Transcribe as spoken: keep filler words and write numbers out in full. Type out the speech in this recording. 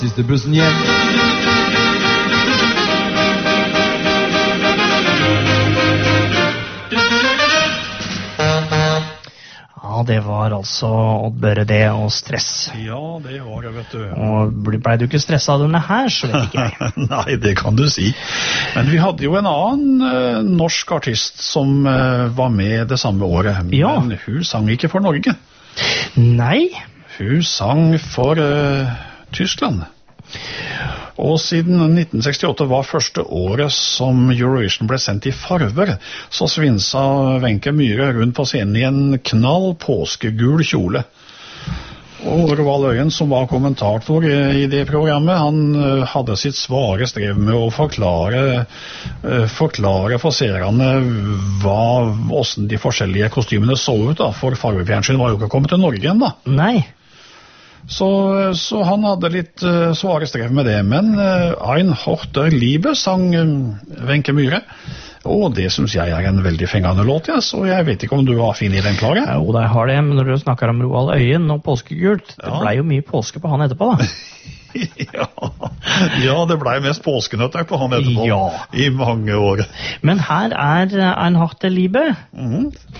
Siste bussen hjem. Ja, det var altså Odd Børre det og stress. Ja, det var det, vet du. Og ble, ble du ikke stresset av denne her, så vet ikke jeg. Nei, det kan du si. Men vi hadde jo en annen uh, norsk artist som uh, var med det samme året. Ja. Men hun sang ikke for Norge. Nei. Hun sang for uh, Tyskland. Og siden nitten sekstiåtte var første året som Eurovision ble sendt i farver, så svinsa Wenche Myhre rundt på scenen i en knall påskegul kjole. Og Roald Øyen, som var kommentator i det programmet, han hadde sitt svare strev med å forklare, forklare for seerne hva, hvordan de forskjellige kostymene så ut, da, for farvefjernsyn var jo ikke kommet til Norge igjen, da. Nei. Så, så han hadde litt uh, svare strev med det, men uh, Ein Horter Liebe sang uh, Wenche Myhre, og det synes jeg er en veldig fengende låt, ja, så jeg vet ikke om du har fin i den, Klare? Jo, jeg har det, men når du snakker om Roald Øyen og påskegult, ja. Det ble jo mye påske på han etterpå, da. ja, ja, det ble mest påskenøtter på han etterpå, ja. I mange år. Men her er Ein Horter Liebe. Mhm.